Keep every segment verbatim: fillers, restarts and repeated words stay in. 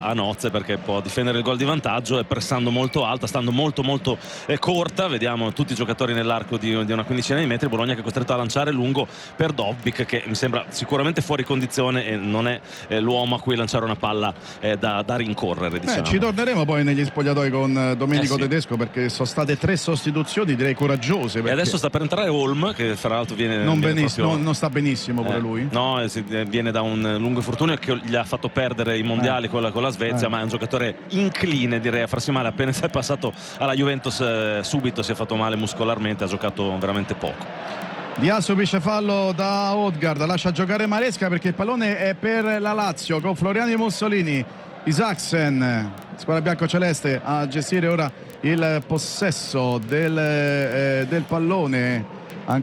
a nozze, perché può difendere il gol di vantaggio e pressando molto alta, stando molto molto eh, corta. Vediamo tutti i giocatori nell'arco di, di una quindicina di metri. Bologna che è costretto a lanciare lungo per Dobbik, che mi sembra sicuramente fuori condizione e non è eh, l'uomo a cui lanciare una palla eh, da, da rincorrere, diciamo. Eh, ci torneremo poi negli spogliatoi con Domenico eh sì. Tedesco, perché sono state tre sostituzioni direi coraggiose, perché... E adesso sta per entrare Holm, che fra l'altro viene non, viene benissimo, proprio... non, non sta benissimo pure eh, lui. No, viene da un lungo infortunio che gli ha fatto perdere i mondiali eh. con, la, con la Svezia, eh. ma è un giocatore incline, direi, a farsi male. Appena si è passato alla Juventus eh, subito si è fatto male muscolarmente, ha giocato veramente poco. Dia subisce fallo da Odgaard, lascia giocare Maresca perché il pallone è per la Lazio con Floriani Mussolini. Isaksen, squadra biancoceleste, a gestire ora il possesso del, eh, del pallone.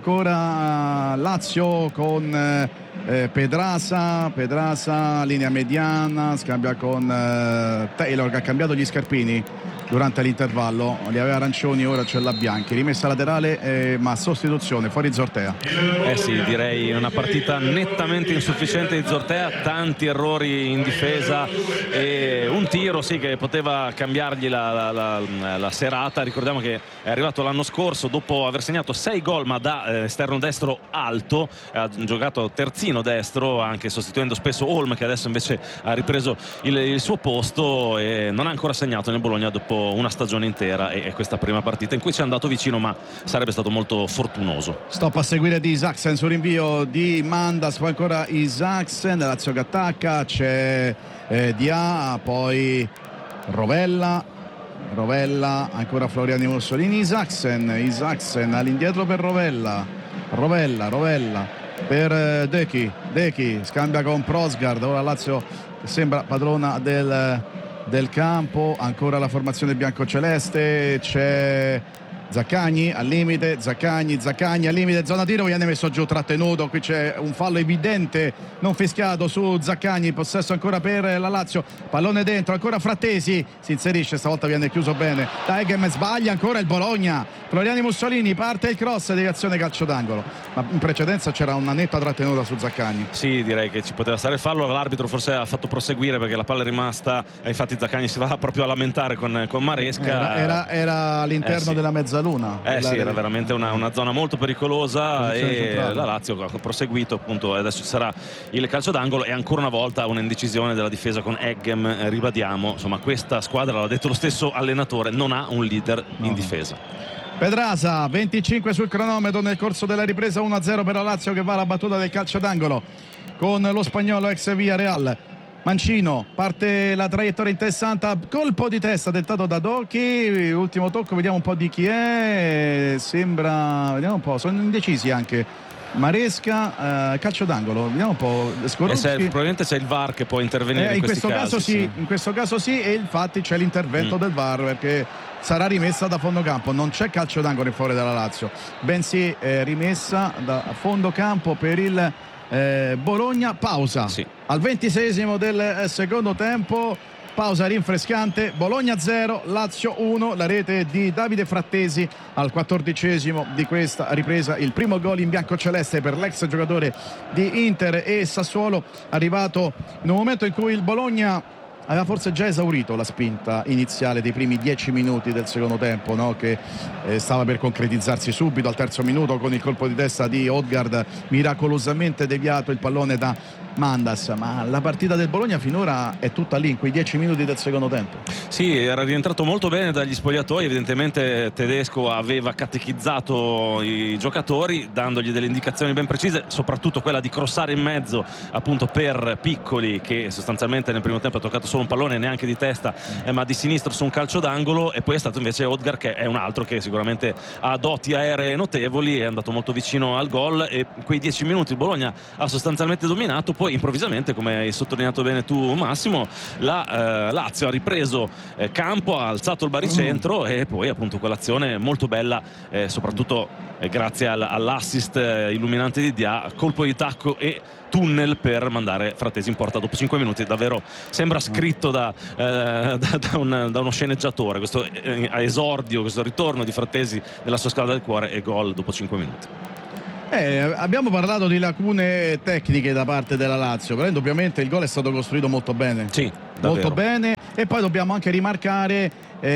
Ancora Lazio con eh, Pedrasa, Pedrasa linea mediana, scambia con eh, Taylor che ha cambiato gli scarpini durante l'intervallo, li aveva arancioni, ora ce l'ha bianchi. Rimessa laterale eh, ma sostituzione fuori Zortea. Eh sì, direi una partita nettamente insufficiente di Zortea, tanti errori in difesa e un tiro sì che poteva cambiargli la, la, la, la serata. Ricordiamo che è arrivato l'anno scorso dopo aver segnato sei gol, ma da eh, esterno destro alto, ha giocato terzino destro, anche sostituendo spesso Holm, che adesso invece ha ripreso il, il suo posto, e non ha ancora segnato nel Bologna dopo una stagione intera, e questa prima partita in cui ci è andato vicino, ma sarebbe stato molto fortunoso. Stop a seguire di Isaksen sul rinvio di Mandas, poi ancora Isaksen, Lazio che attacca, c'è eh, Dia, poi Rovella Rovella, ancora Floriani Mussolini, Isaksen Isaksen all'indietro per Rovella Rovella, Rovella per eh, Dechi Dechi scambia con Prosgard, ora Lazio sembra padrona del del campo, ancora la formazione biancoceleste, c'è Zaccagni al limite, Zaccagni, Zaccagni al limite, zona tiro, viene messo giù trattenuto, qui c'è un fallo evidente non fischiato su Zaccagni, possesso ancora per la Lazio, pallone dentro, ancora Frattesi, si inserisce, stavolta viene chiuso bene, Taegem sbaglia ancora il Bologna, Floriani Mussolini, parte il cross, deviazione calcio d'angolo, ma in precedenza c'era una netta trattenuta su Zaccagni. Sì, direi che ci poteva stare il fallo, l'arbitro forse ha fatto proseguire perché la palla è rimasta, e infatti Zaccagni si va proprio a lamentare con, con Maresca. Era, era, era all'interno eh sì. della mezzaluna. Eh sì, era veramente una, una zona molto pericolosa, e centrale. La Lazio ha proseguito appunto, e adesso ci sarà il calcio d'angolo e ancora una volta un'indecisione della difesa con Eggem. Eh, ribadiamo, insomma, questa squadra, l'ha detto lo stesso allenatore, non ha un leader no. in difesa. Pedrasa, venticinque sul cronometro nel corso della ripresa, uno a zero per la Lazio che va alla battuta del calcio d'angolo con lo spagnolo ex Villarreal. Mancino, parte la traiettoria interessante, colpo di testa tentato da Dochi, ultimo tocco, vediamo un po' di chi è, sembra, vediamo un po', sono indecisi anche Maresca, eh, calcio d'angolo, vediamo un po'. E se, probabilmente c'è il V A R che può intervenire eh, in, in questi questo casi, caso sì, sì. in questo caso sì, e infatti c'è l'intervento mm. del V A R, perché sarà rimessa da fondo campo, non c'è calcio d'angolo in fuori dalla Lazio, bensì eh, rimessa da fondo campo per il eh, Bologna. Pausa sì. al ventiseiesimo del eh, secondo tempo, pausa rinfrescante, Bologna zero, Lazio uno, la rete di Davide Frattesi al quattordicesimo di questa ripresa, il primo gol in biancoceleste per l'ex giocatore di Inter e Sassuolo, arrivato in un momento in cui il Bologna aveva forse già esaurito la spinta iniziale dei primi dieci minuti del secondo tempo, no? Che eh, stava per concretizzarsi subito al terzo minuto con il colpo di testa di Odgaard, miracolosamente deviato il pallone da Mandas, ma la partita del Bologna finora è tutta lì in quei dieci minuti del secondo tempo. Sì, era rientrato molto bene dagli spogliatoi, evidentemente Tedesco aveva catechizzato i giocatori dandogli delle indicazioni ben precise, soprattutto quella di crossare in mezzo appunto per Piccoli, che sostanzialmente nel primo tempo ha toccato solo un pallone, neanche di testa eh, ma di sinistro su un calcio d'angolo, e poi è stato invece Odgaard, che è un altro che sicuramente ha doti aeree notevoli, è andato molto vicino al gol, e quei dieci minuti il Bologna ha sostanzialmente dominato. Poi improvvisamente, come hai sottolineato bene tu Massimo, la eh, Lazio ha ripreso eh, campo, ha alzato il baricentro mm. e poi appunto quell'azione molto bella, eh, soprattutto eh, grazie al, all'assist eh, illuminante di Dia, colpo di tacco e tunnel per mandare Frattesi in porta dopo cinque minuti. Davvero sembra scritto da, eh, da, da, un, da uno sceneggiatore questo eh, esordio, questo ritorno di Frattesi nella sua scala del cuore, e gol dopo cinque minuti. Eh, abbiamo parlato di lacune tecniche da parte della Lazio, però indubbiamente il gol è stato costruito molto bene. Sì, Davvero. molto bene. E poi dobbiamo anche rimarcare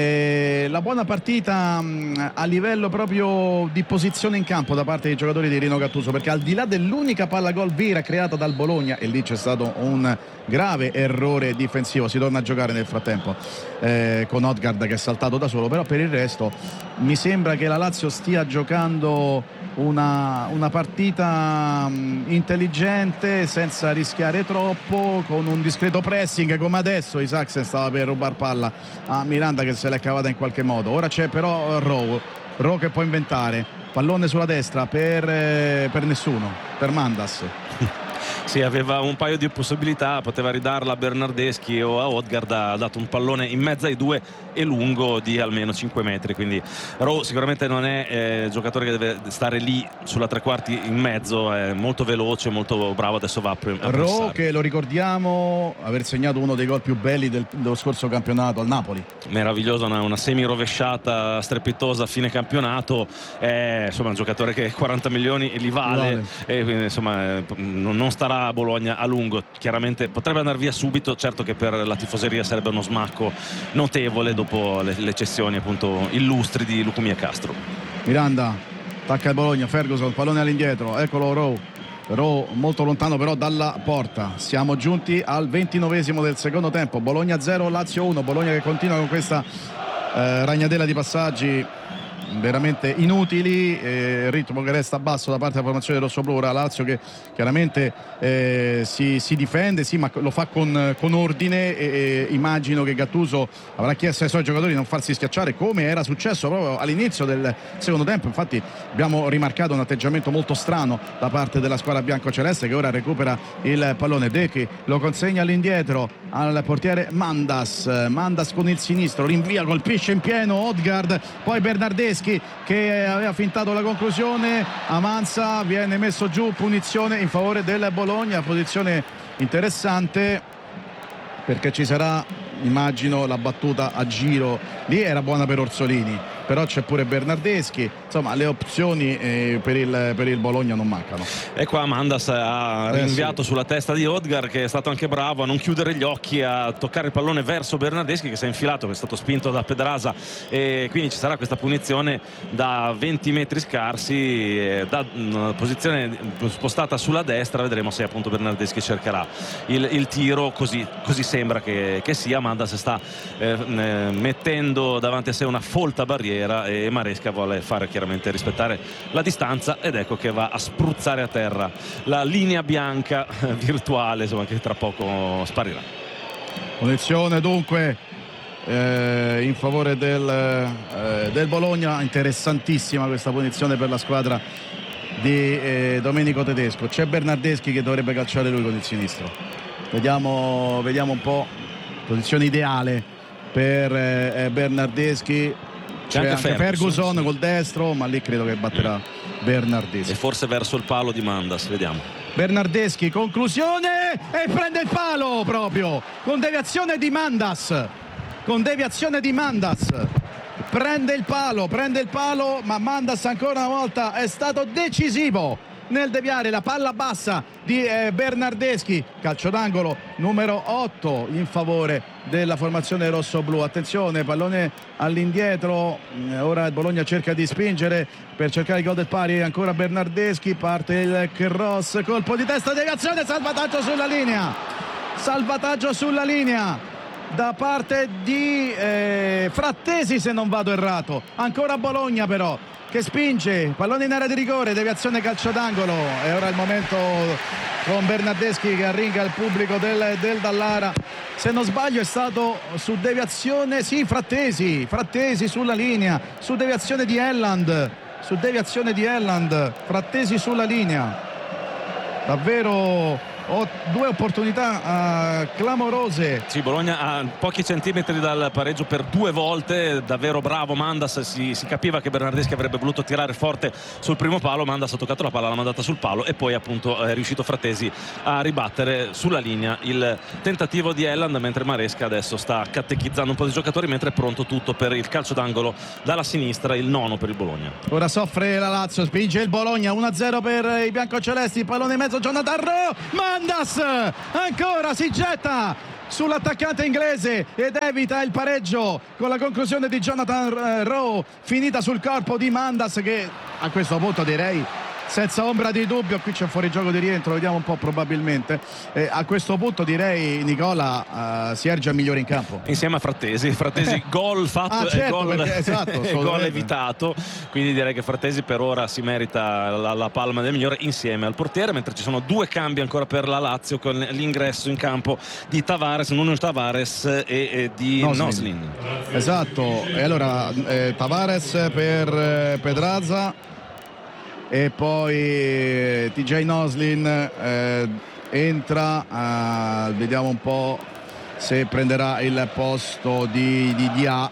eh, la buona partita mh, a livello proprio di posizione in campo da parte dei giocatori di Rino Gattuso, perché al di là dell'unica palla gol vera creata dal Bologna, e lì c'è stato un grave errore difensivo, si torna a giocare nel frattempo eh, con Odgaard che è saltato da solo, però per il resto mi sembra che la Lazio stia giocando una, una partita mh, intelligente, senza rischiare troppo, con un discreto pressing, come adesso Isaksen stava per rubare palla a Miranda che se l'è cavata in qualche modo. Ora c'è però Rowe Rowe che può inventare, pallone sulla destra per, eh, per nessuno, per Mandas. Sì, aveva un paio di possibilità, poteva ridarla a Bernardeschi o a Odgaard, ha dato un pallone in mezzo ai due e lungo di almeno cinque metri, quindi Rowe sicuramente non è eh, giocatore che deve stare lì sulla tre quarti in mezzo, è molto veloce, molto bravo, adesso va a, pre- a Rowe che, lo ricordiamo, aver segnato uno dei gol più belli del, dello scorso campionato al Napoli. Meravigliosa, una, una semi rovesciata strepitosa a fine campionato, è insomma un giocatore che quaranta milioni li vale, vale. E quindi insomma eh, non, non starà a Bologna a lungo, chiaramente potrebbe andare via subito, certo che per la tifoseria sarebbe uno smacco notevole dopo le, le cessioni appunto illustri di Lucumi e Castro. Miranda attacca il Bologna, Ferguson, pallone all'indietro, eccolo Rowe Rowe molto lontano però dalla porta. Siamo giunti al ventinovesimo del secondo tempo, Bologna zero, Lazio uno. Bologna che continua con questa eh, ragnatela di passaggi veramente inutili, eh, ritmo che resta basso da parte della formazione rossoblù. Ora Lazio che chiaramente eh, si, si difende, sì, ma lo fa con, con ordine, e, e immagino che Gattuso avrà chiesto ai suoi giocatori di non farsi schiacciare, come era successo proprio all'inizio del secondo tempo. Infatti abbiamo rimarcato un atteggiamento molto strano da parte della squadra biancoceleste, che ora recupera il pallone. Dechi lo consegna all'indietro al portiere Mandas, Mandas con il sinistro, rinvia, colpisce in pieno Odgaard, poi Bernardeschi che aveva fintato la conclusione, avanza, viene messo giù, punizione in favore del Bologna. Posizione interessante perché ci sarà, immagino, la battuta a giro, lì era buona per Orsolini, però c'è pure Bernardeschi, insomma le opzioni eh, per, il, per il Bologna non mancano. E qua Mandas ha eh, rinviato sì. sulla testa di Odgaard, che è stato anche bravo a non chiudere gli occhi, a toccare il pallone verso Bernardeschi che si è infilato, che è stato spinto da Pedrasa, e quindi ci sarà questa punizione da venti metri scarsi, eh, da una posizione spostata sulla destra. Vedremo se appunto Bernardeschi cercherà il, il tiro, così, così sembra che, che sia. Mandas sta eh, mettendo davanti a sé una folta barriera e Maresca vuole fare chiaramente rispettare la distanza, ed ecco che va a spruzzare a terra la linea bianca virtuale, insomma, che tra poco sparirà. Punizione dunque eh, in favore del, eh, del Bologna. Interessantissima questa punizione per la squadra di eh, Domenico Tedesco. C'è Bernardeschi che dovrebbe calciare lui con il sinistro. Vediamo, vediamo un po'. Posizione ideale per eh, Bernardeschi. C'è, C'è anche, anche Ferguson, Ferguson sì. Col destro, ma lì credo che batterà mm. Bernardeschi. E forse verso il palo di Mandas, vediamo. Bernardeschi, conclusione, e prende il palo proprio con deviazione di Mandas. Con deviazione di Mandas. Prende il palo, prende il palo, ma Mandas ancora una volta è stato decisivo nel deviare la palla bassa di eh, Bernardeschi. Calcio d'angolo numero otto in favore della formazione rossoblù. Attenzione, pallone all'indietro, ora il Bologna cerca di spingere per cercare il gol del pari. Ancora Bernardeschi, parte il cross, colpo di testa, deviazione, salvataggio sulla linea, salvataggio sulla linea da parte di eh, Frattesi, se non vado errato. Ancora Bologna però che spinge, pallone in area di rigore, deviazione, calcio d'angolo. E ora il momento con Bernardeschi che arringa il pubblico del, del Dallara. Se non sbaglio è stato su deviazione, sì, Frattesi, Frattesi sulla linea, su deviazione di Elland, su deviazione di Elland, Frattesi sulla linea. Davvero ho due opportunità uh, clamorose. Sì, Bologna a pochi centimetri dal pareggio per due volte, davvero bravo Mandas. Si, si capiva che Bernardeschi avrebbe voluto tirare forte sul primo palo, Mandas ha toccato la palla, l'ha mandata sul palo e poi appunto è riuscito Frattesi a ribattere sulla linea il tentativo di Elland, mentre Maresca adesso sta catechizzando un po' di giocatori, mentre è pronto tutto per il calcio d'angolo dalla sinistra, il nono per il Bologna. Ora soffre la Lazio, spinge il Bologna, uno a zero per i biancocelesti, pallone in mezzo, Jonathan Rowe, ma Mandas ancora si getta sull'attaccante inglese ed evita il pareggio con la conclusione di Jonathan Rowe, finita sul corpo di Mandas, che a questo punto direi senza ombra di dubbio, qui c'è fuori gioco di rientro, vediamo un po' probabilmente, eh, a questo punto direi Nicola uh, si erge a migliore in campo insieme a Frattesi. Frattesi gol fatto ah, certo, e gol, perché, esatto, gol evitato, quindi direi che Frattesi per ora si merita la, la palma del migliore insieme al portiere, mentre ci sono due cambi ancora per la Lazio con l'ingresso in campo di Tavares, Nuno Tavares e, e di Noslin. Noslin. Esatto, e allora eh, Tavares per eh, Pedraza e poi eh, T J Noslin eh, entra, eh, vediamo un po' se prenderà il posto di, di Dia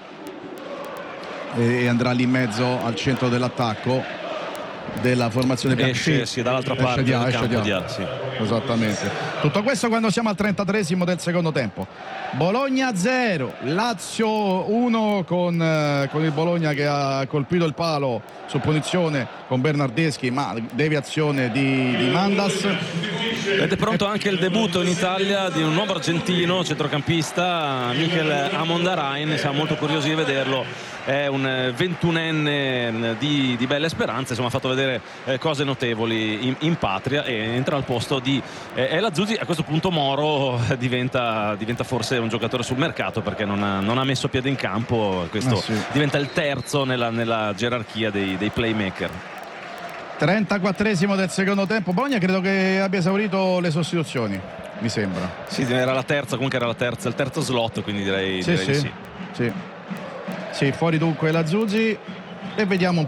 e andrà lì in mezzo al centro dell'attacco della formazione bianca. Esce sì, dall'altra parte Dia, del campo Dia. Dia, sì. Esattamente. Tutto questo quando siamo al trentatreesimo del secondo tempo. Bologna zero, Lazio uno con, eh, con il Bologna che ha colpito il palo su punizione con Bernardeschi, ma deviazione di, di Mandas. Ed è pronto anche il debutto in Italia di un nuovo argentino centrocampista, Mikel Amondarain. Siamo molto curiosi di vederlo. È un ventunenne di, di belle speranze, insomma ha fatto vedere eh, cose notevoli in, in patria, e entra al posto di eh, El Azzurri. A questo punto Moro diventa, diventa forse un giocatore sul mercato, perché non ha, non ha messo piede in campo. Questo ah, sì. diventa il terzo nella, nella gerarchia dei, dei playmaker. trentaquattresimo del secondo tempo. Bologna credo che abbia esaurito le sostituzioni, mi sembra. Sì, era la terza, comunque era la terza, il terzo slot, quindi direi sì, direi sì. Di sì. Sì. Sì, fuori dunque la Zuzzi, e vediamo un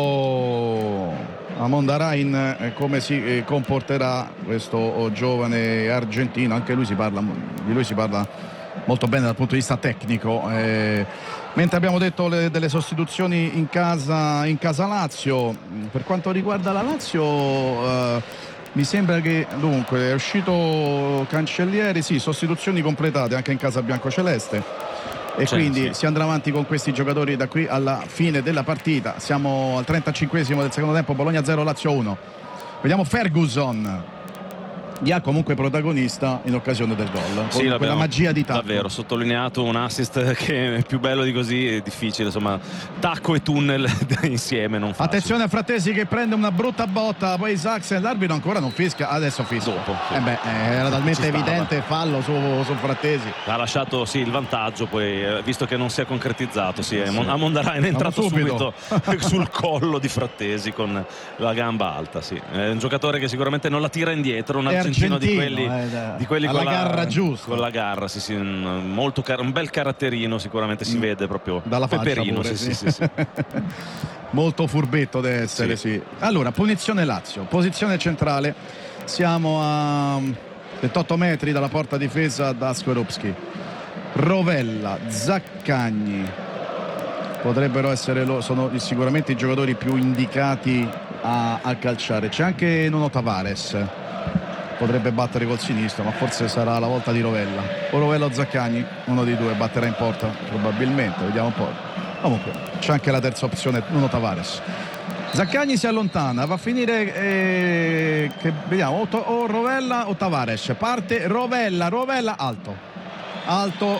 po' Amondarain come si comporterà, questo giovane argentino. Anche lui si parla, di lui si parla molto bene dal punto di vista tecnico. Eh, mentre abbiamo detto le, delle sostituzioni in casa, in casa Lazio, per quanto riguarda la Lazio eh, mi sembra che dunque è uscito Cancellieri, sì, sostituzioni completate anche in casa biancoceleste. E C'è, quindi sì. si andrà avanti con questi giocatori da qui alla fine della partita. Siamo al trentacinquesimo del secondo tempo, Bologna zero, Lazio uno. Vediamo Ferguson, Dia comunque protagonista in occasione del gol, sì, con quella magia di Tacco. Davvero sottolineato, un assist che è più bello di così, è difficile, insomma, Tacco e tunnel insieme non facile. Attenzione a Frattesi che prende una brutta botta, poi Saxen, l'arbitro ancora non fischia, adesso fischia. Dopo, sì. eh beh, era talmente evidente fallo su, su Frattesi. Ha lasciato sì il vantaggio, poi visto che non si è concretizzato, sì, sì. Amondarain è entrato subito, subito sul collo di Frattesi con la gamba alta, sì. È un giocatore che sicuramente non la tira indietro, un argentino di quelli, eh, di quelli alla con la garra giusta, con la garra, sì, sì, un, molto car- un bel caratterino, sicuramente si vede proprio dalla peperino, pure, sì, sì. Sì, sì, sì. Molto furbetto deve essere, sì. sì. Allora, punizione Lazio, posizione centrale, siamo a ventotto metri dalla porta difesa da Skorupski. Rovella, Zaccagni potrebbero essere lo, sono sicuramente i giocatori più indicati a, a calciare. C'è anche Nuno Tavares, potrebbe battere col sinistro, ma forse sarà la volta di Rovella, o Rovella o Zaccagni, uno dei due batterà in porta probabilmente, vediamo un po'. Comunque c'è anche la terza opzione, Nuno Tavares. Zaccagni si allontana, va a finire eh, che vediamo o, o Rovella o Tavares. Parte Rovella, Rovella alto alto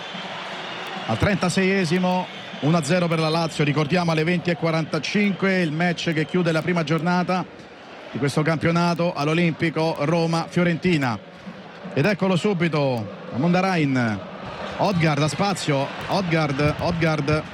al trentaseiesimo, uno a zero per la Lazio. Ricordiamo alle venti e quarantacinque il match che chiude la prima giornata di questo campionato all'Olimpico Roma-Fiorentina. Ed eccolo subito Amondarain, Odgaard a spazio, Odgaard, Odgaard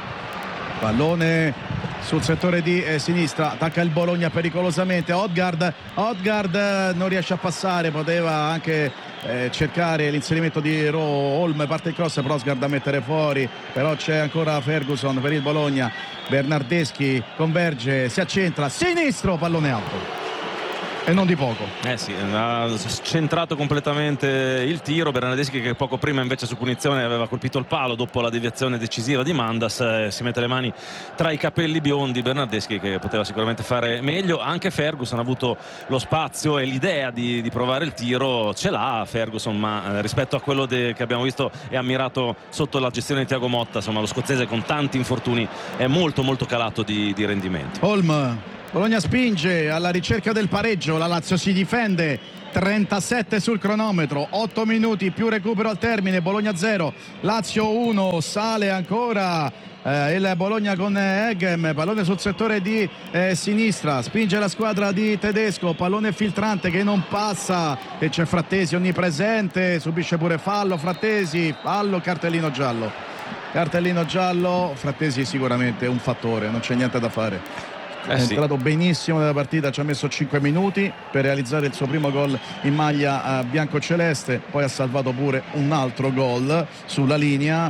pallone sul settore di eh, sinistra, attacca il Bologna pericolosamente, Odgaard, Odgaard non riesce a passare, poteva anche eh, cercare l'inserimento di Ro Holm, parte il cross, però Osgaard a mettere fuori, però c'è ancora Ferguson per il Bologna, Bernardeschi converge, si accentra, sinistro, pallone alto. E non di poco. Eh sì, ha centrato completamente il tiro. Bernardeschi, che poco prima invece su punizione aveva colpito il palo dopo la deviazione decisiva di Mandas, eh, si mette le mani tra i capelli biondi. Bernardeschi che poteva sicuramente fare meglio. Anche Ferguson ha avuto lo spazio e l'idea di, di provare il tiro, ce l'ha Ferguson, ma eh, rispetto a quello de, che abbiamo visto e ammirato sotto la gestione di Thiago Motta, insomma lo scozzese con tanti infortuni è molto molto calato di, di rendimento. Holm Bologna spinge alla ricerca del pareggio, la Lazio si difende, trentasette sul cronometro, otto minuti più recupero al termine, Bologna zero, Lazio uno, sale ancora eh, il Bologna con Eghem, pallone sul settore di eh, sinistra, spinge la squadra di Tedesco, pallone filtrante che non passa e c'è Frattesi onnipresente, subisce pure fallo, Frattesi, fallo, cartellino giallo, cartellino giallo, Frattesi sicuramente un fattore, non c'è niente da fare. Eh È sì. entrato benissimo nella partita, ci ha messo cinque minuti per realizzare il suo primo gol in maglia biancoceleste, poi ha salvato pure un altro gol sulla linea,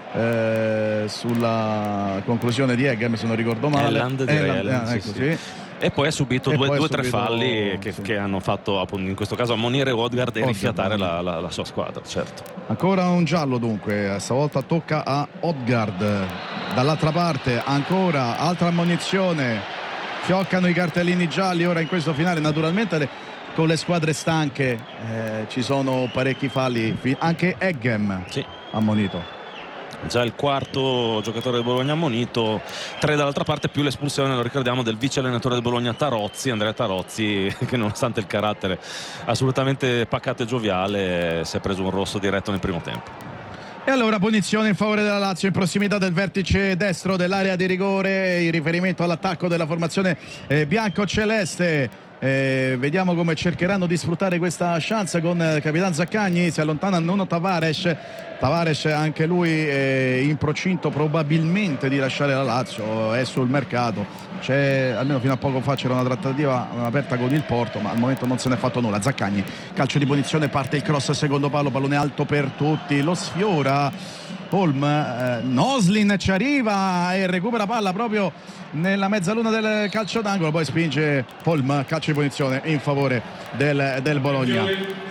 eh, sulla conclusione di Eghem se non ricordo male. Elland, direi Elland, Elland, eh, sì, ecco, sì. sì. E poi ha subito E due poi ha o tre subito- falli che, sì. che hanno fatto appunto in questo caso ammonire Odgaard e Odgaard, rifiatare sì. la, la, la sua squadra, certo. Ancora un giallo dunque, stavolta tocca a Odgaard. Dall'altra parte ancora altra ammonizione, fioccano i cartellini gialli ora in questo finale, naturalmente le- con le squadre stanche eh, ci sono parecchi falli, anche Eghem Sì. ammonito. Già il quarto giocatore del Bologna ammonito, tre dall'altra parte più l'espulsione, lo ricordiamo, del vice allenatore del Bologna Tarozzi, Andrea Tarozzi, che nonostante il carattere assolutamente pacato e gioviale si è preso un rosso diretto nel primo tempo. E allora punizione in favore della Lazio in prossimità del vertice destro dell'area di rigore, in riferimento all'attacco della formazione eh, bianco-celeste. Eh, vediamo come cercheranno di sfruttare questa chance con eh, Capitan Zaccagni, si allontana Nuno Tavares, Tavares anche lui eh, in procinto probabilmente di lasciare la Lazio, è sul mercato, c'è, almeno fino a poco fa c'era una trattativa aperta con il Porto, ma al momento non se ne è fatto nulla. Zaccagni, calcio di punizione, parte il cross, secondo palo, pallone alto per tutti, lo sfiora Holm, eh, Noslin ci arriva e recupera palla proprio nella mezzaluna del calcio d'angolo, poi spinge Holm, calcio di punizione in favore del, del Bologna.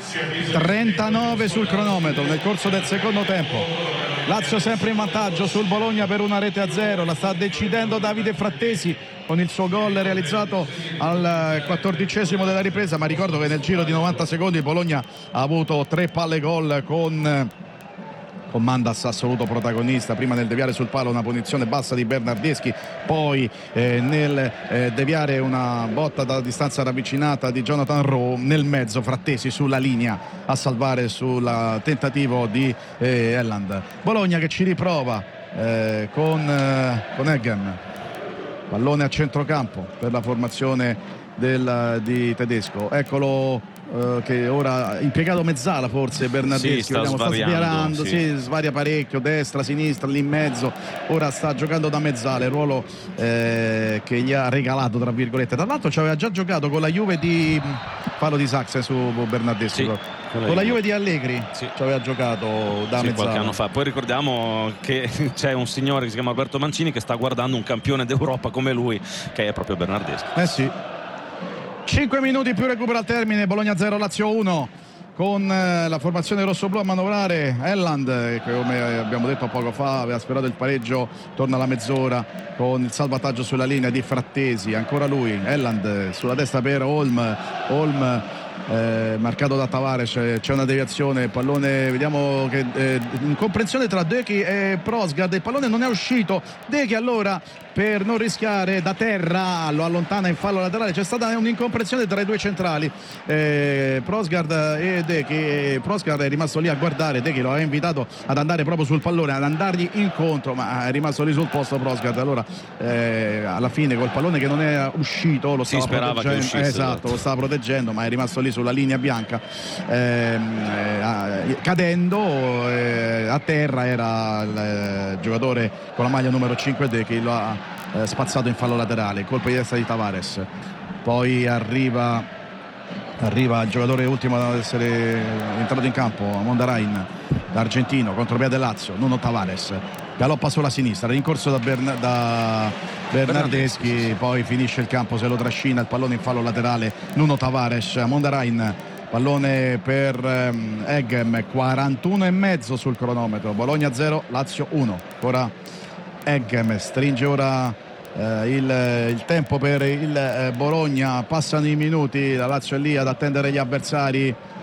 trentanove sul cronometro nel corso del secondo tempo, Lazio sempre in vantaggio sul Bologna per una rete a zero, la sta decidendo Davide Frattesi con il suo gol realizzato al quattordicesimo della ripresa, ma ricordo che nel giro di novanta secondi il Bologna ha avuto tre palle gol con con Mandas assoluto protagonista, prima nel deviare sul palo una punizione bassa di Bernardeschi, poi eh, nel eh, deviare una botta da distanza ravvicinata di Jonathan Rowe, nel mezzo Frattesi sulla linea a salvare sul tentativo di eh, Elland. Bologna che ci riprova eh, con, eh, con Eghem, pallone a centrocampo per la formazione del, di Tedesco, eccolo Uh, che ora ha impiegato mezzala forse Bernardeschi, sì, sta, vediamo, sta sviarando, sì. sì, svaria parecchio, destra, sinistra, lì in mezzo, ora sta giocando da mezzala, il ruolo eh, che gli ha regalato tra virgolette. Tra l'altro ci aveva già giocato con la Juve di fallo di Saxe su Bernardeschi, sì, con, con la Juve di Allegri, sì. Ci aveva giocato da sì, mezzala qualche anno fa. Poi ricordiamo che c'è un signore che si chiama Alberto Mancini che sta guardando un campione d'Europa come lui, che è proprio Bernardeschi. Eh sì. cinque minuti più recupero al termine, Bologna zero Lazio uno, con eh, la formazione rossoblù a manovrare Elland, eh, che come abbiamo detto poco fa aveva sperato il pareggio, torna alla mezz'ora con il salvataggio sulla linea di Frattesi, ancora lui, Elland eh, sulla destra per Holm, Holm eh, marcato da Tavares, c'è una deviazione, pallone, vediamo che eh, incomprensione tra Dechi e Prosgard, il pallone non è uscito, Dechi allora per non rischiare da terra lo allontana in fallo laterale, c'è stata un'incomprensione tra i due centrali, eh, Prosgard e Dechi, Prosgard è rimasto lì a guardare, Dechi lo aveva invitato ad andare proprio sul pallone, ad andargli incontro, ma è rimasto lì sul posto Prosgard, allora eh, alla fine col pallone che non è uscito lo stava si sperava proteggendo, che uscisse, esatto, lo stava proteggendo, ma è rimasto lì sulla linea bianca, eh, eh, cadendo eh, a terra era il eh, giocatore con la maglia numero cinque Dechi, lo ha eh, spazzato in fallo laterale, colpo di testa di Tavares, poi arriva arriva il giocatore ultimo ad essere entrato in campo, Mondarain, l'argentino, contropiede Lazio, Nuno Tavares, galoppa sulla sinistra, rincorso da, Bern- da Bernardeschi, Bernardeschi, poi finisce il campo, se lo trascina, il pallone in fallo laterale, Nuno Tavares, Mondarain, pallone per um, Eghem, quarantuno e mezzo sul cronometro, Bologna zero Lazio uno, ora Eghem stringe ora eh, il, il tempo per il eh, Bologna, passano i minuti, la Lazio è lì ad attendere gli avversari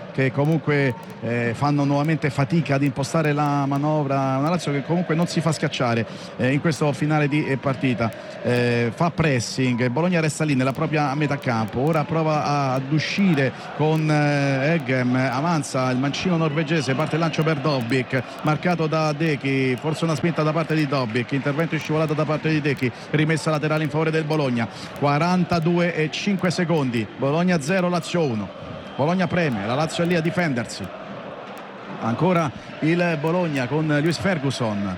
che comunque eh, fanno nuovamente fatica ad impostare la manovra, una Lazio che comunque non si fa schiacciare eh, in questo finale di eh, partita, eh, fa pressing, Bologna resta lì nella propria metà campo, ora prova a, ad uscire con eh, Eggem, avanza il mancino norvegese, parte il lancio per Dobbik, marcato da Dechi, forse una spinta da parte di Dobbik, intervento in scivolata da parte di Dechi, rimessa laterale in favore del Bologna, quarantadue e cinque secondi, Bologna zero Lazio uno. Bologna preme, la Lazio è lì a difendersi, ancora il Bologna con Lewis Ferguson,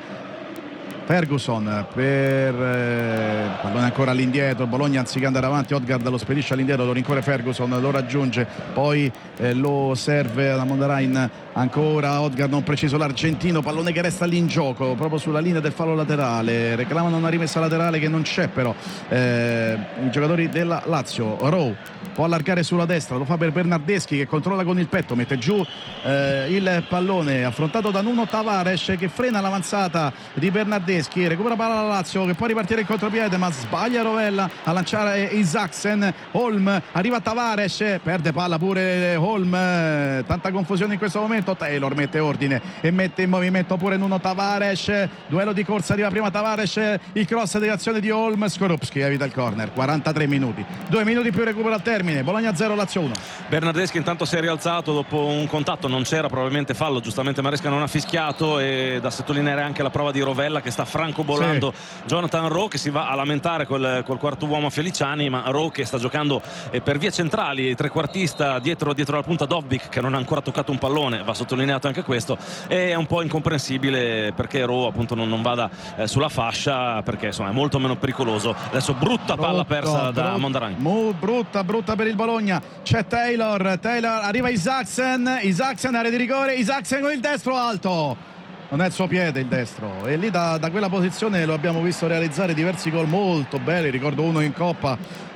Ferguson per eh, pallone ancora all'indietro, Bologna anziché andare avanti Odgaard lo spedisce all'indietro, lo rincorre Ferguson, lo raggiunge, poi eh, lo serve alla Mondarain, ancora Odgaard non preciso l'argentino, pallone che resta lì in gioco proprio sulla linea del fallo laterale, reclamano una rimessa laterale che non c'è, però eh, i giocatori della Lazio. Rowe può allargare sulla destra, lo fa per Bernardeschi che controlla con il petto, mette giù eh, il pallone affrontato da Nuno Tavares che frena l'avanzata di Bernardeschi, recupera palla la Lazio che può ripartire in contropiede ma sbaglia Rovella a lanciare Isaksen, Holm, arriva Tavares, perde palla pure Holm, tanta confusione in questo momento, Taylor mette ordine e mette in movimento pure Nuno Tavares, duello di corsa, arriva prima Tavares, il cross di azione di Holm, Skorupski evita il corner, quarantatré minuti, due minuti più recupero al termine, Bologna zero Lazio uno. Bernardeschi intanto si è rialzato dopo un contatto, non c'era probabilmente fallo, giustamente Maresca non ha fischiato, e da sottolineare anche la prova di Rovella che sta francobolando sì. Jonathan Rowe che si va a lamentare col, col quarto uomo a Feliciani, ma Rowe che sta giocando eh, per vie centrali, trequartista dietro, dietro la punta Dobbik che non ha ancora toccato un pallone, va sottolineato anche questo, e è un po' incomprensibile perché Rowe appunto non, non vada eh, sulla fascia, perché insomma è molto meno pericoloso. Adesso brutta palla brutto, persa brutto, da Mondarain, brutta brutta per il Bologna, c'è Taylor, Taylor arriva Isaksen, Isaksen area di rigore, Isaksen con il destro alto, non è il suo piede il destro, e lì da, da quella posizione lo abbiamo visto realizzare diversi gol molto belli, ricordo uno in Coppa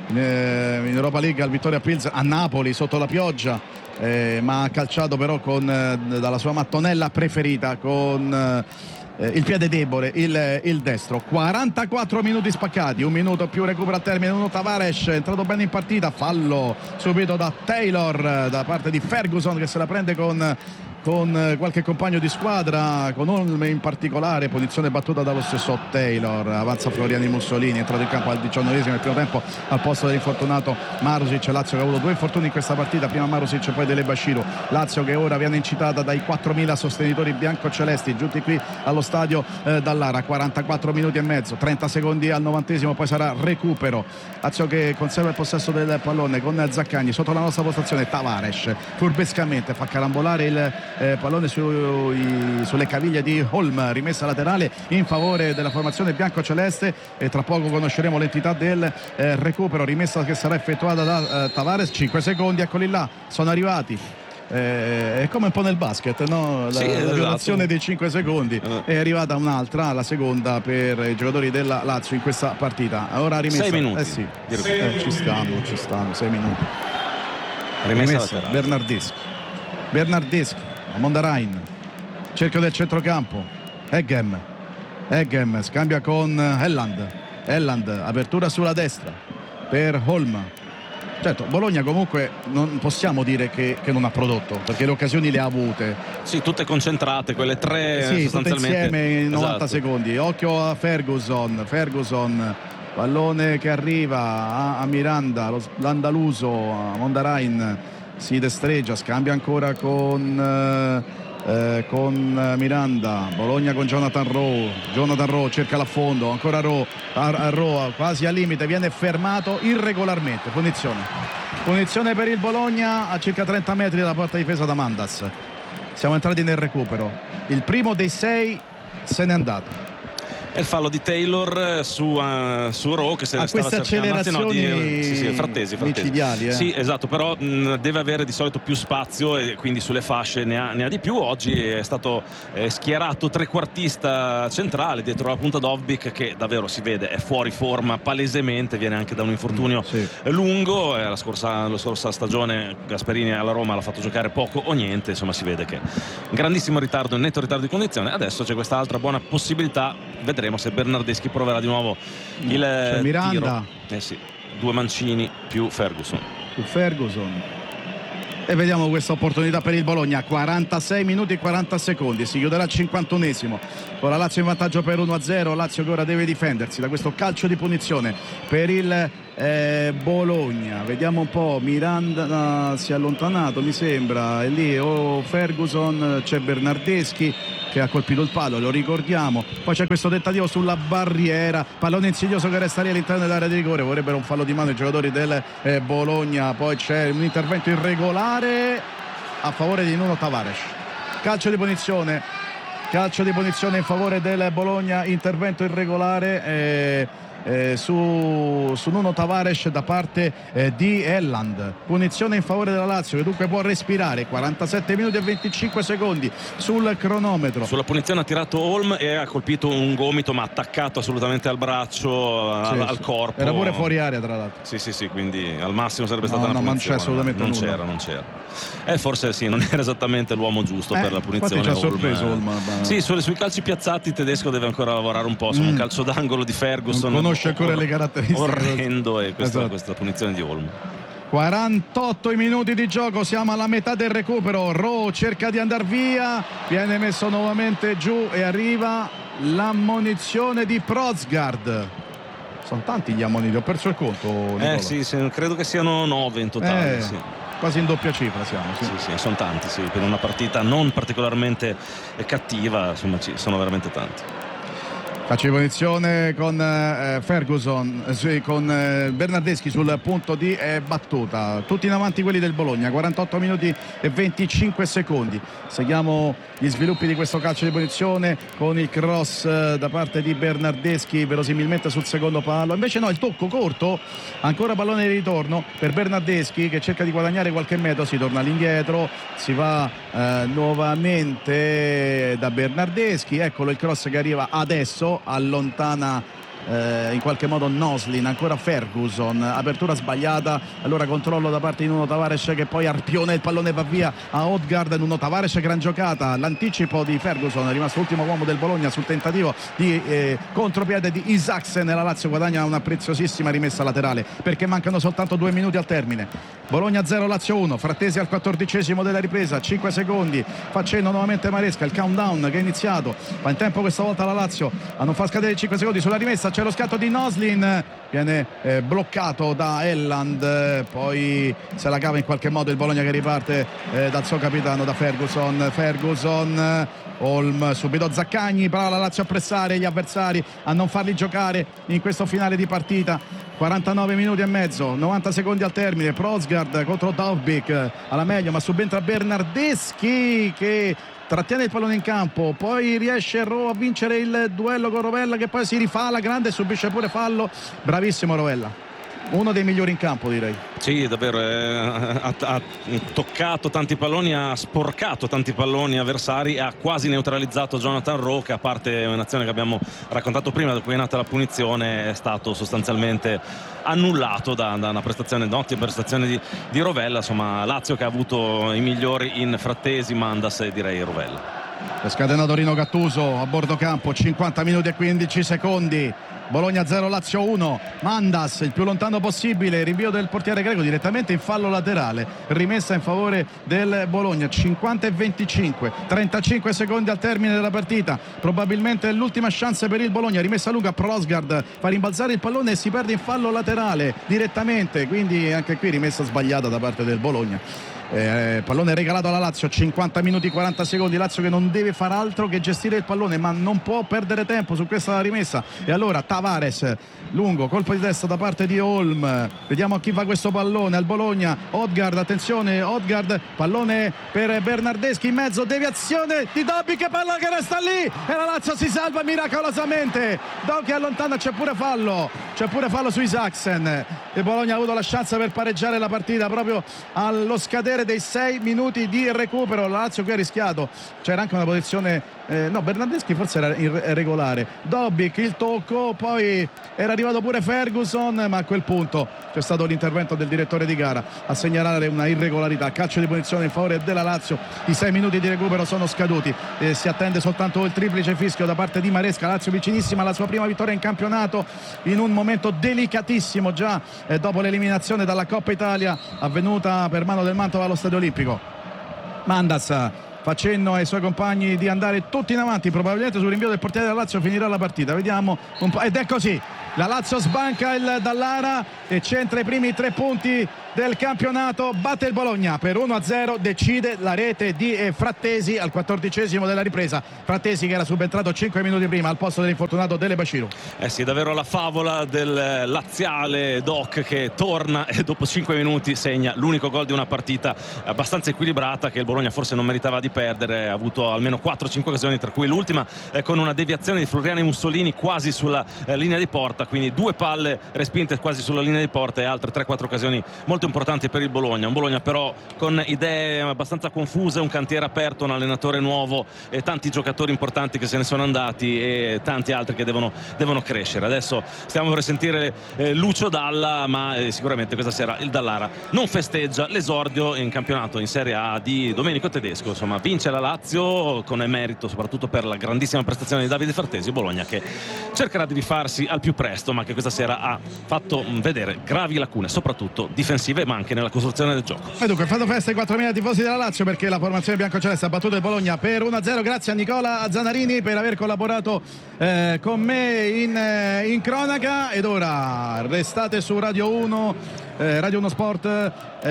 eh, in Europa League al Vittoria Pilsen a Napoli sotto la pioggia, eh, ma ha calciato però con eh, dalla sua mattonella preferita con eh, Eh, il piede debole, il, il destro. Quarantaquattro minuti spaccati, un minuto più recupero al termine. Nuno Tavares è entrato bene in partita, fallo subito da Taylor da parte di Ferguson che se la prende con con qualche compagno di squadra, con Holm in particolare, posizione battuta dallo stesso Taylor, avanza Floriani Mussolini, è entrato in campo al diciannovesimo del primo tempo al posto dell'infortunato Marusic. Lazio che ha avuto due infortuni in questa partita, prima Marusic e poi Dele Bashiru. Lazio che ora viene incitata dai quattromila sostenitori biancocelesti giunti qui allo stadio eh, Dallara. Quarantaquattro minuti e mezzo, trenta secondi al novantesimo, poi sarà recupero. Lazio che conserva il possesso del pallone con Zaccagni sotto la nostra postazione. Tavares furbescamente fa carambolare il Eh, pallone sui, sulle caviglie di Holm, rimessa laterale in favore della formazione biancoceleste, e tra poco conosceremo l'entità del eh, recupero, rimessa che sarà effettuata da eh, Tavares. Cinque secondi, eccoli là, sono arrivati. Eh, è come un po' nel basket, no? La, sì, la violazione esatto. dei cinque secondi uh. è arrivata un'altra, la seconda per i giocatori della Lazio in questa partita. Ora rimessa, sei minuti eh sì, eh, ci stanno, ci stanno sei minuti. Rimessa, rimessa Bernardeschi Bernardeschi Mondarain, cerchio del centrocampo, Eggem Eggem scambia con Helland Helland, apertura sulla destra per Holm. Certo, Bologna comunque non possiamo dire che, che non ha prodotto, perché le occasioni le ha avute. Sì, tutte concentrate, quelle tre sì, sostanzialmente tutte insieme in novanta esatto. secondi. Occhio a Ferguson Ferguson pallone che arriva a, a Miranda, lo, l'andaluso Mondarain si destreggia, scambia ancora con eh, con Miranda. Bologna con Jonathan Rowe, Jonathan Rowe cerca l'affondo, ancora Rowe, a, a Rowe quasi al limite, viene fermato irregolarmente. Punizione punizione per il Bologna a circa trenta metri dalla porta difesa da Mandas. Siamo entrati nel recupero, il primo dei sei se n'è andato. È il fallo di Taylor su, uh, su Rowe che se a stava queste cercando accelerazioni no, di, sì, sì, frattesi, frattesi. micidiali, eh. Sì, esatto, però mh, deve avere di solito più spazio e quindi sulle fasce ne ha, ne ha di più. Oggi è stato eh, schierato trequartista centrale dietro la punta Dobbik, che davvero si vede è fuori forma palesemente, viene anche da un infortunio mm, sì. lungo. Eh, la, scorsa, la scorsa stagione Gasperini alla Roma l'ha fatto giocare poco o niente, insomma si vede che grandissimo ritardo, netto ritardo di condizione. Adesso c'è questa altra buona possibilità, vedremo se Bernardeschi proverà di nuovo il c'è Miranda tiro. Eh sì, due mancini più Ferguson più Ferguson E vediamo questa opportunità per il Bologna. Quarantasei minuti e quaranta secondi, si chiuderà il cinquantunesimo con la Lazio in vantaggio per uno a zero. Lazio che ora deve difendersi da questo calcio di punizione per il eh, Bologna. Vediamo un po', Miranda uh, si è allontanato mi sembra, e lì o oh, Ferguson, c'è Bernardeschi che ha colpito il palo, lo ricordiamo. Poi c'è questo tentativo sulla barriera, pallone insidioso che resta lì all'interno dell'area di rigore, vorrebbero un fallo di mano i giocatori del eh, Bologna. Poi c'è un intervento irregolare a favore di Nuno Tavares, calcio di punizione calcio di punizione in favore del Bologna, intervento irregolare eh, eh, su, su Nuno Tavares da parte eh, di Elland, punizione in favore della Lazio che dunque può respirare. Quarantasette minuti e venticinque secondi sul cronometro. Sulla punizione ha tirato Holm e ha colpito un gomito, ma attaccato assolutamente al braccio, sì, al, sì. al corpo. Era pure fuori area tra l'altro. Sì sì sì, quindi al massimo sarebbe stata no, una no, punizione. Non c'è assolutamente non nulla. c'era, non c'era. Eh, forse sì, non era esattamente l'uomo giusto eh, per la punizione. Infatti ci ha Holm, sorpreso eh. Holm. Sì, su, sui calci piazzati il tedesco deve ancora lavorare un po', su mm. un calcio d'angolo di Ferguson. Non conosce ancora or- le caratteristiche. Orrendo e questa, esatto. questa punizione di Holm. quarantotto i minuti di gioco, siamo alla metà del recupero. Rowe cerca di andare via, viene messo nuovamente giù e arriva l'ammonizione di Prozgard. Sono tanti gli ammoniti, ho perso il conto, Nicola. Eh sì, sì, credo che siano nove in totale, eh, sì. Quasi in doppia cifra siamo. Sì, sì, sì, sono tanti, sì, per una partita non particolarmente cattiva, insomma, ci sono veramente tanti. Calcio di punizione con eh, Ferguson, eh, sì, con eh, Bernardeschi sul punto di eh, battuta. Tutti in avanti quelli del Bologna, quarantotto minuti e venticinque secondi. Seguiamo gli sviluppi di questo calcio di punizione con il cross eh, da parte di Bernardeschi, verosimilmente sul secondo palo. Invece no, il tocco corto, ancora pallone di ritorno per Bernardeschi che cerca di guadagnare qualche metro, si torna all'indietro, si va eh, nuovamente da Bernardeschi. Eccolo il cross che arriva adesso, allontana eh, in qualche modo Noslin, ancora Ferguson, apertura sbagliata, allora controllo da parte di Nuno Tavares che poi arpiona, il pallone va via a Odgaard. Nuno Tavares, gran giocata, l'anticipo di Ferguson, è rimasto ultimo uomo del Bologna sul tentativo di eh, contropiede di Isaksen e la Lazio guadagna una preziosissima rimessa laterale perché mancano soltanto due minuti al termine. Bologna zero, Lazio uno, Frattesi al quattordicesimo della ripresa, cinque secondi, facendo nuovamente Maresca, il countdown che è iniziato, fa in tempo questa volta la Lazio a non far scadere cinque secondi sulla rimessa. C'è lo scatto di Noslin, viene eh, bloccato da Elland, eh, poi se la cava in qualche modo il Bologna che riparte eh, dal suo capitano, da Ferguson. Ferguson, Holm, subito Zaccagni, però la Lazio a pressare gli avversari, a non farli giocare in questo finale di partita. quarantanove minuti e mezzo, novanta secondi al termine. Prozgard contro Dovbyk alla meglio, ma subentra Bernardeschi che trattiene il pallone in campo, poi riesce Rowe a vincere il duello con Rovella che poi si rifà alla grande e subisce pure fallo. Bravissimo Rovella, uno dei migliori in campo, direi. Sì, davvero, eh, ha, ha toccato tanti palloni, ha sporcato tanti palloni avversari e ha quasi neutralizzato Jonathan Rowe, che a parte un'azione che abbiamo raccontato prima da cui è nata la punizione, è stato sostanzialmente annullato da, da una prestazione, un'ottima prestazione di, di Rovella. Insomma, Lazio che ha avuto i migliori in Frattesi, Mandas e direi Rovella. È scatenato Rino Gattuso a bordo campo, cinquanta minuti e quindici secondi. Bologna zero, Lazio uno. Mandas il più lontano possibile, rinvio del portiere greco direttamente in fallo laterale, rimessa in favore del Bologna. Cinquanta e venticinque, trentacinque secondi al termine della partita, probabilmente l'ultima chance per il Bologna, rimessa lunga. Prozgard fa rimbalzare il pallone e si perde in fallo laterale direttamente, quindi anche qui rimessa sbagliata da parte del Bologna. Eh, pallone regalato alla Lazio, cinquanta minuti quaranta secondi. Lazio che non deve far altro che gestire il pallone, ma non può perdere tempo su questa rimessa. E allora Tavares lungo, colpo di testa da parte di Holm, vediamo a chi va questo pallone, al Bologna. Odgaard, attenzione, Odgaard, pallone per Bernardeschi in mezzo, deviazione di Dobby, che palla che resta lì e la Lazio si salva miracolosamente. Dobby allontana, c'è pure fallo c'è pure fallo su Isaksen. Il Bologna ha avuto la chance per pareggiare la partita proprio allo scadere dei sei minuti di recupero. La Lazio qui ha rischiato, c'era anche una posizione eh, no, Bernardeschi forse era irregolare, Dobbik il tocco, poi era arrivato pure Ferguson, ma a quel punto c'è stato l'intervento del direttore di gara a segnalare una irregolarità. Calcio di punizione in favore della Lazio, i sei minuti di recupero sono scaduti, eh, si attende soltanto il triplice fischio da parte di Maresca. Lazio vicinissima alla sua prima vittoria in campionato in un momento delicatissimo già eh, dopo l'eliminazione dalla Coppa Italia avvenuta per mano del Mantova allo Stadio Olimpico. Mandas fa cenno ai suoi compagni di andare tutti in avanti, probabilmente sul rinvio del portiere della Lazio finirà la partita, vediamo un po', ed è così, la Lazio sbanca il Dallara e centra i primi tre punti del campionato, batte il Bologna per uno a zero, decide la rete di Frattesi al quattordicesimo della ripresa. Frattesi che era subentrato cinque minuti prima al posto dell'infortunato Dele Bashiru. Eh sì, davvero la favola del laziale Doc che torna e dopo cinque minuti segna l'unico gol di una partita abbastanza equilibrata che il Bologna forse non meritava di perdere. Ha avuto almeno quattro cinque occasioni, tra cui l'ultima eh, con una deviazione di Floriani Mussolini quasi sulla eh, linea di porta, quindi due palle respinte quasi sulla linea di porta e altre tre quattro occasioni molto importanti per il Bologna. Un Bologna però con idee abbastanza confuse, un cantiere aperto, un allenatore nuovo e tanti giocatori importanti che se ne sono andati e tanti altri che devono, devono crescere. Adesso stiamo per sentire eh, Lucio Dalla, ma eh, sicuramente questa sera il Dallara non festeggia l'esordio in campionato in Serie A di Domenico Tedesco. Insomma, vince la Lazio con merito soprattutto per la grandissima prestazione di Davide Frattesi. Bologna che cercherà di rifarsi al più presto, ma che questa sera ha fatto vedere gravi lacune soprattutto difensive ma anche nella costruzione del gioco. E dunque fanno festa i quattromila tifosi della Lazio perché la formazione biancoceleste ha battuto il Bologna per uno a zero. Grazie a Nicola Zanarini per aver collaborato eh, con me in, eh, in cronaca. Ed ora restate su Radio uno, eh, Radio uno Sport eh,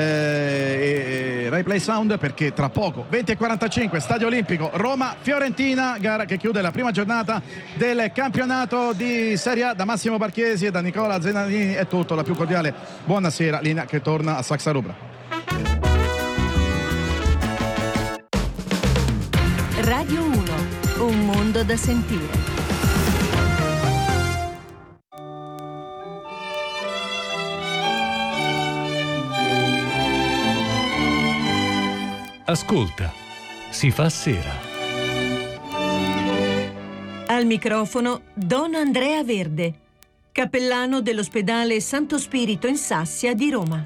e, e Rai Play Sound, perché tra poco venti e quarantacinque Stadio Olimpico Roma-Fiorentina, gara che chiude la prima giornata del campionato di Serie A. Da Massimo Barchiesi e da Nicola Zanarini è tutto, la più cordiale buonasera, linea che torna a Saxa Rubra. Radio uno, un mondo da sentire. Ascolta, si fa sera. Al microfono Don Andrea Verde, cappellano dell'ospedale Santo Spirito in Sassia di Roma.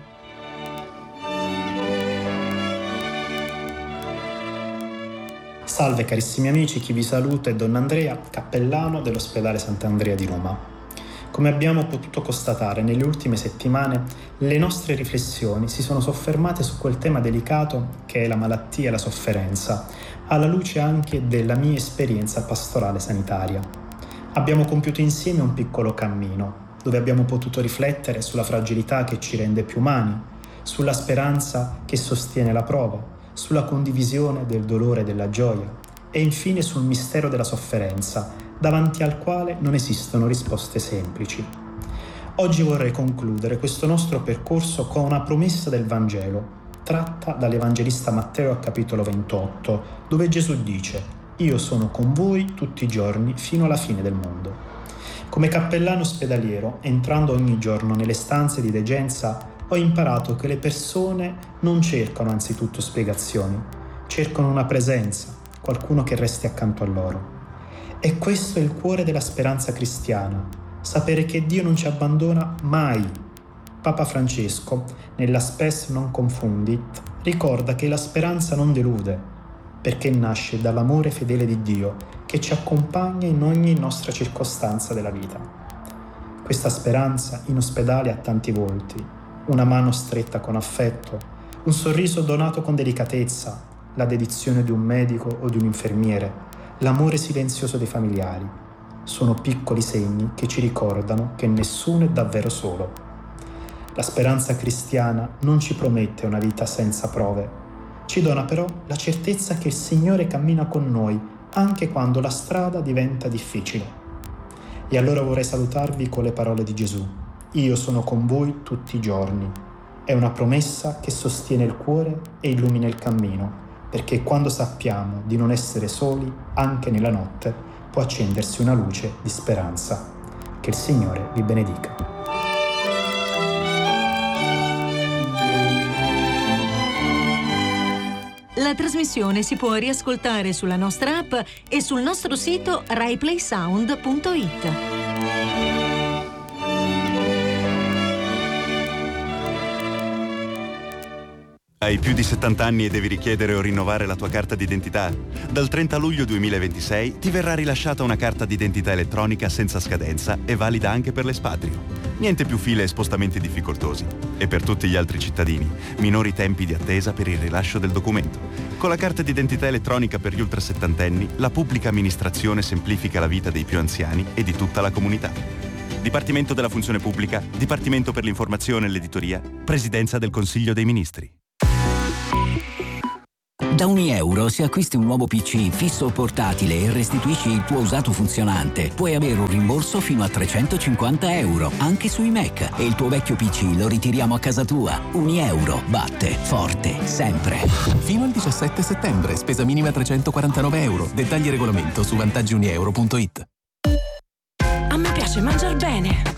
Salve carissimi amici, chi vi saluta è Don Andrea, cappellano dell'ospedale Sant'Andrea di Roma. Come abbiamo potuto constatare nelle ultime settimane, le nostre riflessioni si sono soffermate su quel tema delicato che è la malattia e la sofferenza, alla luce anche della mia esperienza pastorale sanitaria. Abbiamo compiuto insieme un piccolo cammino, dove abbiamo potuto riflettere sulla fragilità che ci rende più umani, sulla speranza che sostiene la prova, sulla condivisione del dolore e della gioia e infine sul mistero della sofferenza, davanti al quale non esistono risposte semplici. Oggi vorrei concludere questo nostro percorso con una promessa del Vangelo, tratta dall'Evangelista Matteo al capitolo ventotto, dove Gesù dice: «Io sono con voi tutti i giorni fino alla fine del mondo». Come cappellano ospedaliero, entrando ogni giorno nelle stanze di degenza, ho imparato che le persone non cercano anzitutto spiegazioni, cercano una presenza, qualcuno che resti accanto a loro. E questo è il cuore della speranza cristiana, sapere che Dio non ci abbandona mai. Papa Francesco, nella Spes non confundit, ricorda che la speranza non delude, perché nasce dall'amore fedele di Dio che ci accompagna in ogni nostra circostanza della vita. Questa speranza in ospedale ha tanti volti, una mano stretta con affetto, un sorriso donato con delicatezza, la dedizione di un medico o di un infermiere, l'amore silenzioso dei familiari. Sono piccoli segni che ci ricordano che nessuno è davvero solo. La speranza cristiana non ci promette una vita senza prove, ci dona però la certezza che il Signore cammina con noi anche quando la strada diventa difficile. E allora vorrei salutarvi con le parole di Gesù: «Io sono con voi tutti i giorni». È una promessa che sostiene il cuore e illumina il cammino, perché quando sappiamo di non essere soli, anche nella notte, può accendersi una luce di speranza. Che il Signore vi benedica. La trasmissione si può riascoltare sulla nostra app e sul nostro sito rai play sound punto it. Hai più di settanta anni e devi richiedere o rinnovare la tua carta d'identità? Dal trenta luglio duemilaventisei ti verrà rilasciata una carta d'identità elettronica senza scadenza e valida anche per l'espatrio. Niente più file e spostamenti difficoltosi. E per tutti gli altri cittadini, minori tempi di attesa per il rilascio del documento. Con la carta d'identità elettronica per gli ultrasettantenni, la pubblica amministrazione semplifica la vita dei più anziani e di tutta la comunità. Dipartimento della Funzione Pubblica, Dipartimento per l'Informazione e l'Editoria, Presidenza del Consiglio dei Ministri. Da Unieuro, se acquisti un nuovo P C fisso o portatile e restituisci il tuo usato funzionante, puoi avere un rimborso fino a trecentocinquanta euro, anche sui Mac, e il tuo vecchio P C lo ritiriamo a casa tua. Unieuro batte forte sempre. Fino al diciassette settembre, spesa minima trecentoquarantanove euro. Dettagli e regolamento su vantaggi unieuro punto it. A me piace mangiar bene.